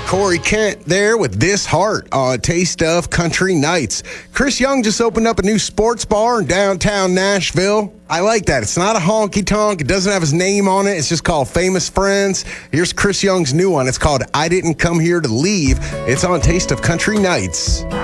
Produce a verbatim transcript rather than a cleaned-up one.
Corey Kent there with This Heart on Taste of Country Nights. Chris Young just opened up a new sports bar in downtown Nashville. I like that. It's not a honky-tonk. It doesn't have his name on it. It's just called Famous Friends. Here's Chris Young's new one. It's called I Didn't Come Here to Leave. It's on Taste of Country Nights.